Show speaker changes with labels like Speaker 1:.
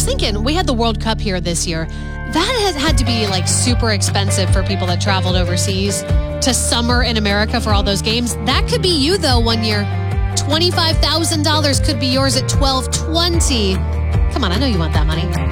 Speaker 1: was thinking, we had the World Cup here this year. That has had to be like super expensive for people that traveled overseas to summer in America for all those games. That could be you, though, one year. $25,000 could be yours at 12/20. Come on, I know you want that money.